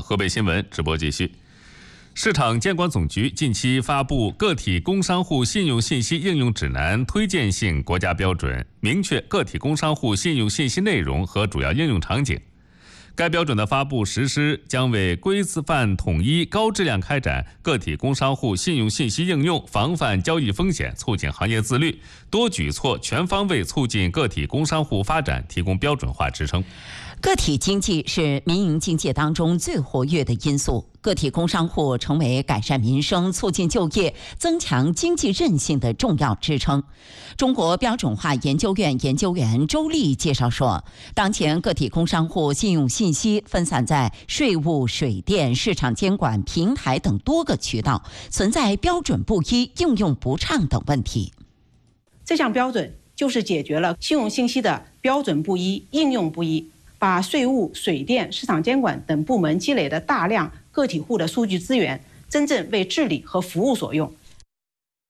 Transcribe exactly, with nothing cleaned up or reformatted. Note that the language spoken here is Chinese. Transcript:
河北新闻直播继续。市场监管总局近期发布《个体工商户信用信息应用指南》推荐性国家标准，明确个体工商户信用信息内容和主要应用场景。该标准的发布实施，将为规范统一、高质量开展个体工商户信用信息应用，防范交易风险，促进行业自律，多举措全方位促进个体工商户发展提供标准化支撑。 个体经济是民营经济当中最活跃的因素，个体工商户成为改善民生、促进就业、增强经济韧性的重要支撑。中国标准化研究院研究员周丽介绍说，当前个体工商户信用信息分散在税务、水电、市场监管、平台等多个渠道，存在标准不一、应用不畅等问题。 这项标准就是解决了信用信息的标准不一、应用不一，把税务、水电、市场监管等部门积累的大量个体户的数据资源，真正为治理和服务所用，